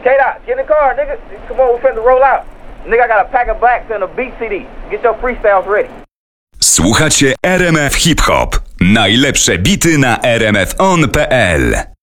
K-Dot, get in the car, nigga. Come on, we finna roll out. Nigga, I got a pack of blacks and a beat CD. Get your freestyles ready. Słuchacie RMF Hip Hop. Najlepsze bity na rmfon.pl.